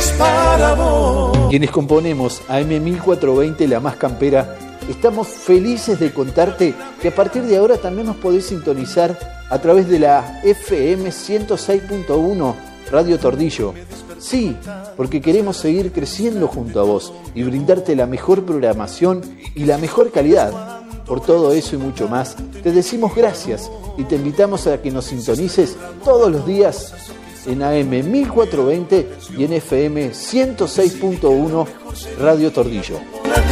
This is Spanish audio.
es para vos. Quienes componemos AM1420 La Más Campera, estamos felices de contarte que a partir de ahora también nos podés sintonizar a través de la FM 106.1 Radio Tordillo. Sí, porque queremos seguir creciendo junto a vos y brindarte la mejor programación y la mejor calidad. Por todo eso y mucho más, te decimos gracias y te invitamos a que nos sintonices todos los días en AM 1420 y en FM 106.1 Radio Tordillo.